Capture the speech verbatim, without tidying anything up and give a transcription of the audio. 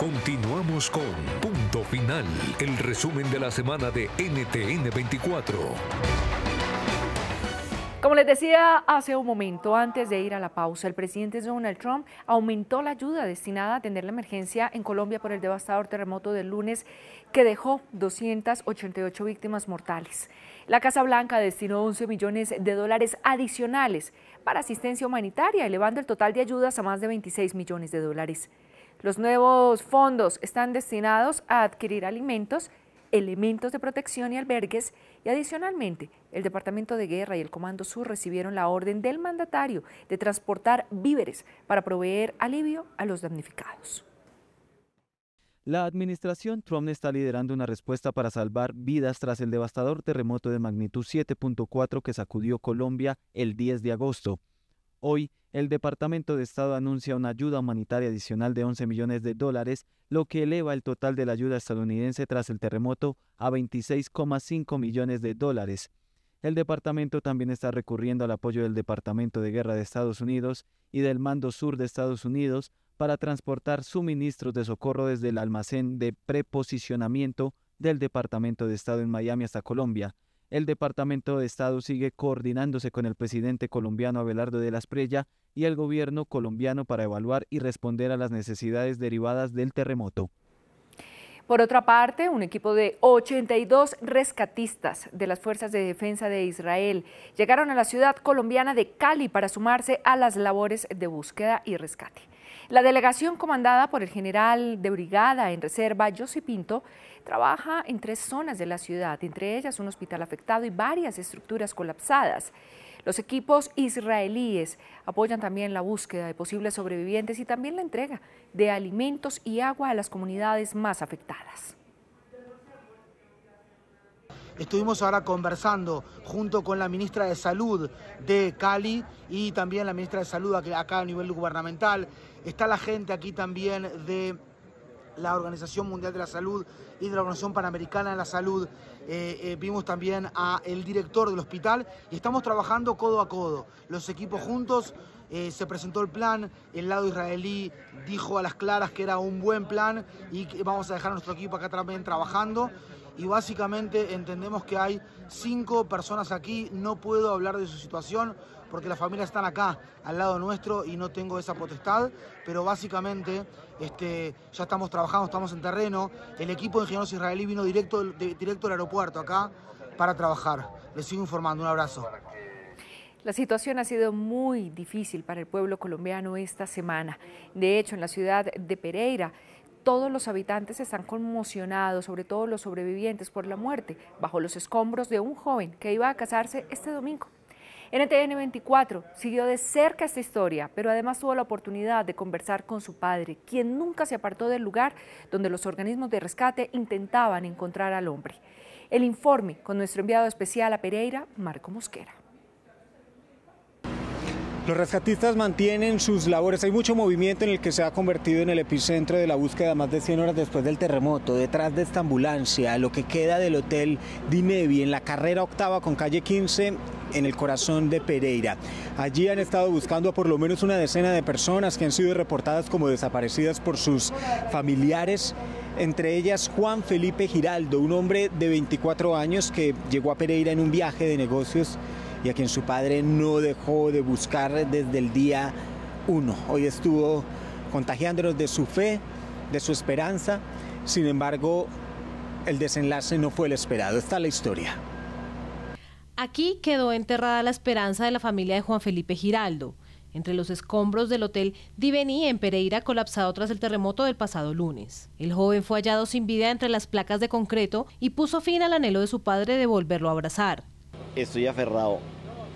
Continuamos con Punto Final, el resumen de la semana de N T N veinticuatro. Como les decía hace un momento, antes de ir a la pausa, el presidente Donald Trump aumentó la ayuda destinada a atender la emergencia en Colombia por el devastador terremoto del lunes que dejó doscientas ochenta y ocho víctimas mortales. La Casa Blanca destinó once millones de dólares adicionales para asistencia humanitaria, elevando el total de ayudas a más de veintiséis millones de dólares. Los nuevos fondos están destinados a adquirir alimentos, elementos de protección y albergues, y adicionalmente el Departamento de Guerra y el Comando Sur recibieron la orden del mandatario de transportar víveres para proveer alivio a los damnificados. La administración Trump está liderando una respuesta para salvar vidas tras el devastador terremoto de magnitud siete punto cuatro que sacudió Colombia el diez de agosto. Hoy, el Departamento de Estado anuncia una ayuda humanitaria adicional de once millones de dólares, lo que eleva el total de la ayuda estadounidense tras el terremoto a veintiséis coma cinco millones de dólares. El departamento también está recurriendo al apoyo del Departamento de Guerra de Estados Unidos y del Mando Sur de Estados Unidos para transportar suministros de socorro desde el almacén de preposicionamiento del Departamento de Estado en Miami hasta Colombia. El Departamento de Estado sigue coordinándose con el presidente colombiano Abelardo de la Espriella y el gobierno colombiano para evaluar y responder a las necesidades derivadas del terremoto. Por otra parte, un equipo de ochenta y dos rescatistas de las Fuerzas de Defensa de Israel llegaron a la ciudad colombiana de Cali para sumarse a las labores de búsqueda y rescate. La delegación, comandada por el general de brigada en reserva, José Pinto, trabaja en tres zonas de la ciudad, entre ellas un hospital afectado y varias estructuras colapsadas. Los equipos israelíes apoyan también la búsqueda de posibles sobrevivientes y también la entrega de alimentos y agua a las comunidades más afectadas. Estuvimos ahora conversando junto con la ministra de Salud de Cali y también la ministra de Salud acá a nivel gubernamental. Está la gente aquí también de la Organización Mundial de la Salud y de la Organización Panamericana de la Salud. Eh, eh, vimos también al director del hospital y estamos trabajando codo a codo. Los equipos juntos, eh, se presentó el plan, el lado israelí dijo a las claras que era un buen plan y que vamos a dejar a nuestro equipo acá también trabajando. Y básicamente entendemos que hay cinco personas aquí, no puedo hablar de su situación porque las familias están acá, al lado nuestro, y no tengo esa potestad, pero básicamente este, ya estamos trabajando, estamos en terreno. El equipo de ingenieros israelí vino directo, de, directo del aeropuerto acá para trabajar. Les sigo informando, un abrazo. La situación ha sido muy difícil para el pueblo colombiano esta semana. De hecho, en la ciudad de Pereira, todos los habitantes están conmocionados, sobre todo los sobrevivientes, por la muerte bajo los escombros de un joven que iba a casarse este domingo. N T N veinticuatro siguió de cerca esta historia, pero además tuvo la oportunidad de conversar con su padre, quien nunca se apartó del lugar donde los organismos de rescate intentaban encontrar al hombre. El informe con nuestro enviado especial a Pereira, Marco Mosquera. Los rescatistas mantienen sus labores. Hay mucho movimiento en el que se ha convertido en el epicentro de la búsqueda más de cien horas después del terremoto. Detrás de esta ambulancia, lo que queda del Hotel Dinevi, en la carrera octava con calle quince, en el corazón de Pereira. Allí han estado buscando a por lo menos una decena de personas que han sido reportadas como desaparecidas por sus familiares. Entre ellas Juan Felipe Giraldo, un hombre de veinticuatro años que llegó a Pereira en un viaje de negocios y a quien su padre no dejó de buscar desde el día uno. Hoy estuvo contagiándonos de su fe, de su esperanza. Sin embargo, el desenlace no fue el esperado. Esta es la historia. Aquí quedó enterrada la esperanza de la familia de Juan Felipe Giraldo, entre los escombros del Hotel Diveni en Pereira, colapsado tras el terremoto del pasado lunes. El joven fue hallado sin vida entre las placas de concreto y puso fin al anhelo de su padre de volverlo a abrazar. Estoy aferrado